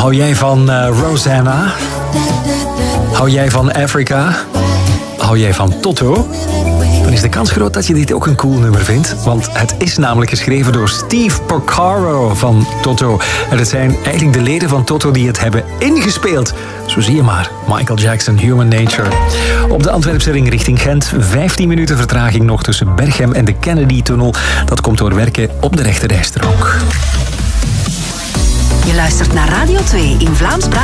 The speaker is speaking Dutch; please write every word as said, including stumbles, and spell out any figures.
Hou jij van uh, Rosanna? Hou jij van Africa? Hou jij van Toto? Dan is de kans groot dat je dit ook een cool nummer vindt. Want het is namelijk geschreven door Steve Porcaro van Toto. En het zijn eigenlijk de leden van Toto die het hebben ingespeeld. Zo zie je maar. Michael Jackson, Human Nature. Op de Antwerpse ring richting Gent. vijftien minuten vertraging nog tussen Berchem en de Kennedy-tunnel. Dat komt door werken op de rechterrijstrook. Je luistert naar Radio twee in Vlaams-Brabant.